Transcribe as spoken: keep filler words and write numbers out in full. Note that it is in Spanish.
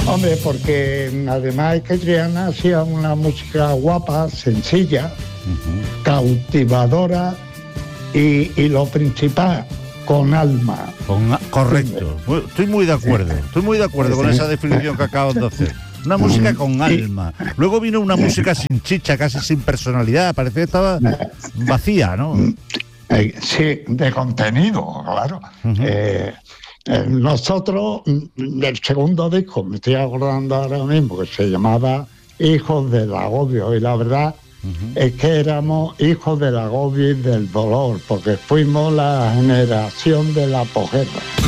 Hombre, porque además es que Triana hacía una música guapa, sencilla, uh-huh. cautivadora y, y lo principal, con alma. Con, correcto, estoy muy de acuerdo, estoy muy de acuerdo con esa definición que acabas de hacer. Una música con alma. Luego vino una música sin chicha, casi sin personalidad, parecía que estaba vacía, ¿no? Sí, de contenido, claro. Uh-huh. Eh, eh, nosotros, del segundo disco, me estoy acordando ahora mismo, que se llamaba Hijos del Agobio, y la verdad uh-huh. es que éramos hijos del agobio y del dolor, porque fuimos la generación de la posguerra.